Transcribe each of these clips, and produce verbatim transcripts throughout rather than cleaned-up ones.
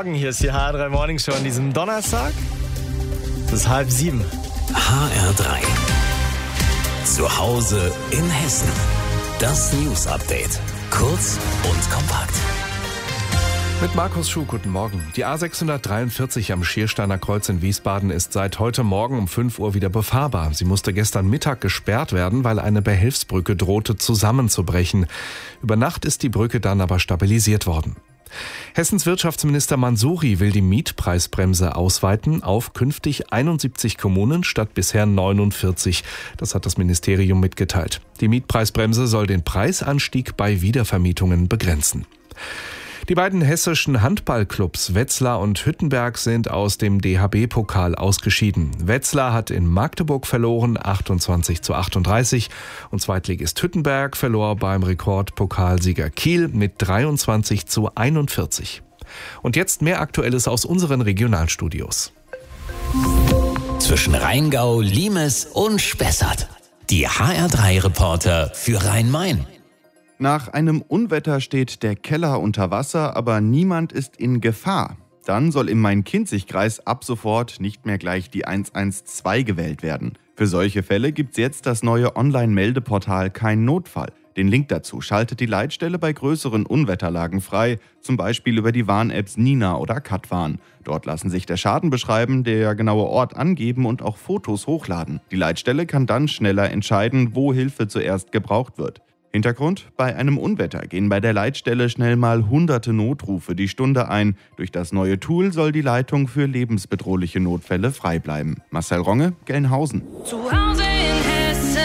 Morgen, hier ist die H R drei Morning Show an diesem Donnerstag. Es ist halb sieben. H R drei. Zu Hause in Hessen. Das News Update. Kurz und kompakt. Mit Markus Schuh, guten Morgen. Die A sechshundertdreiundvierzig am Schiersteiner Kreuz in Wiesbaden ist seit heute Morgen um fünf Uhr wieder befahrbar. Sie musste gestern Mittag gesperrt werden, weil eine Behelfsbrücke drohte zusammenzubrechen. Über Nacht ist die Brücke dann aber stabilisiert worden. Hessens Wirtschaftsminister Mansouri will die Mietpreisbremse ausweiten auf künftig einundsiebzig Kommunen statt bisher neunundvierzig. Das hat das Ministerium mitgeteilt. Die Mietpreisbremse soll den Preisanstieg bei Wiedervermietungen begrenzen. Die beiden hessischen Handballclubs Wetzlar und Hüttenberg sind aus dem D H B-Pokal ausgeschieden. Wetzlar hat in Magdeburg verloren, achtundzwanzig zu achtunddreißig. Und Zweitligist Hüttenberg verlor beim Rekordpokalsieger Kiel mit dreiundzwanzig zu einundvierzig. Und jetzt mehr Aktuelles aus unseren Regionalstudios. Zwischen Rheingau, Limes und Spessart. Die H R drei Reporter für Rhein-Main. Nach einem Unwetter steht der Keller unter Wasser, aber niemand ist in Gefahr. Dann soll im Main-Kinzig-Kreis ab sofort nicht mehr gleich die eins eins zwei gewählt werden. Für solche Fälle gibt's jetzt das neue Online-Meldeportal Kein Notfall. Den Link dazu schaltet die Leitstelle bei größeren Unwetterlagen frei, zum Beispiel über die Warn-Apps Nina oder Katwarn. Dort lassen sich der Schaden beschreiben, der genaue Ort angeben und auch Fotos hochladen. Die Leitstelle kann dann schneller entscheiden, wo Hilfe zuerst gebraucht wird. Hintergrund: Bei einem Unwetter gehen bei der Leitstelle schnell mal hunderte Notrufe die Stunde ein. Durch das neue Tool soll die Leitung für lebensbedrohliche Notfälle frei bleiben. Marcel Ronge, Gelnhausen. Zu Hause in Hessen.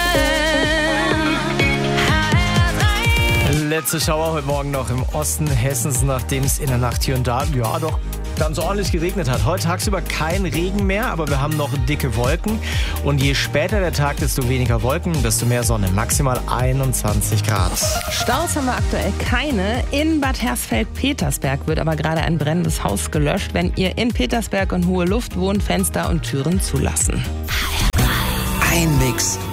Letzte Schauer heute Morgen noch im Osten Hessens, nachdem es in der Nacht hier und da, ja doch, ganz ordentlich geregnet hat. Heute tagsüber kein Regen mehr, aber wir haben noch dicke Wolken. Und je später der Tag, desto weniger Wolken, desto mehr Sonne. Maximal einundzwanzig Grad. Staus haben wir aktuell keine. In Bad Hersfeld-Petersberg wird aber gerade ein brennendes Haus gelöscht. Wenn ihr in Petersberg und Hohe Luft wohnt, Fenster und Türen zulassen. Ein Mix